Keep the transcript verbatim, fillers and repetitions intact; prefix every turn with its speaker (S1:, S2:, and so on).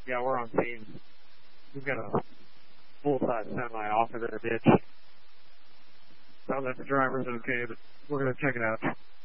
S1: Yeah, we're on scene. We've got a full-size semi off of their ditch. Sounds like the driver's okay, but we're going to check it out.